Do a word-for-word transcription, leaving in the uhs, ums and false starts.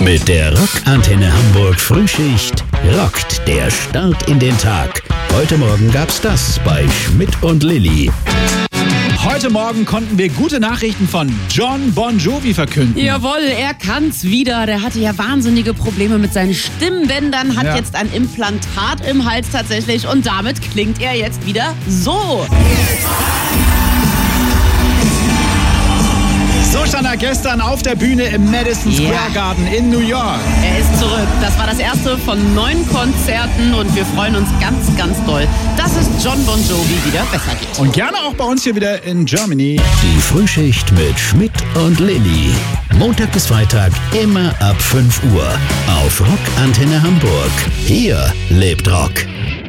Mit der Rockantenne Hamburg Frühschicht rockt der Start in den Tag. Heute Morgen gab's das bei Schmidt und Lilly. Heute Morgen konnten wir gute Nachrichten von Jon Bon Jovi verkünden. Jawohl, er kann's wieder. Der hatte ja wahnsinnige Probleme mit seinen Stimmbändern, hat Ja. jetzt ein Implantat im Hals tatsächlich und damit klingt er jetzt wieder so. So stand er gestern auf der Bühne im Madison Square Ja. Garden in New York. Er ist zurück. Das war das erste von neun Konzerten und wir freuen uns ganz, ganz doll, dass es Jon Bon Jovi wieder besser geht. Und gerne auch bei uns hier wieder in Germany. Die Frühschicht mit Schmidt und Lilly. Montag bis Freitag immer ab fünf Uhr auf Rockantenne Hamburg. Hier lebt Rock.